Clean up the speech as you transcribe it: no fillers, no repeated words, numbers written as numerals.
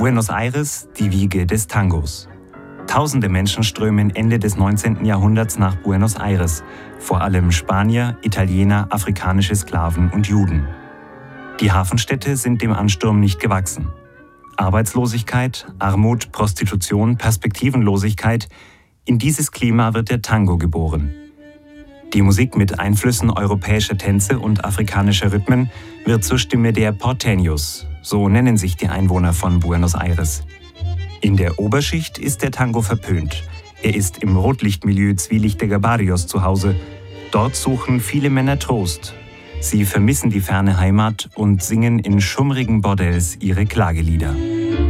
Buenos Aires, die Wiege des Tangos. Tausende Menschen strömen Ende des 19. Jahrhunderts nach Buenos Aires, vor allem Spanier, Italiener, afrikanische Sklaven und Juden. Die Hafenstädte sind dem Ansturm nicht gewachsen. Arbeitslosigkeit, Armut, Prostitution, Perspektivenlosigkeit – in dieses Klima wird der Tango geboren. Die Musik mit Einflüssen europäischer Tänze und afrikanischer Rhythmen wird zur Stimme der Porteños, so nennen sich die Einwohner von Buenos Aires. In der Oberschicht ist der Tango verpönt. Er ist im Rotlichtmilieu zwielichtiger Barrios zu Hause. Dort suchen viele Männer Trost. Sie vermissen die ferne Heimat und singen in schummrigen Bordells ihre Klagelieder.